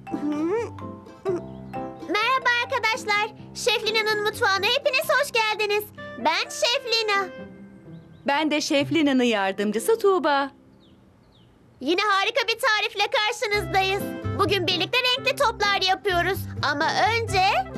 Merhaba arkadaşlar. Şef Lina'nın mutfağına hepiniz hoş geldiniz. Ben Şef Lina. Ben de Şef Lina'nın yardımcısı Tuğba. Yine harika bir tarifle karşınızdayız. Bugün birlikte renkli toplar yapıyoruz. Ama önce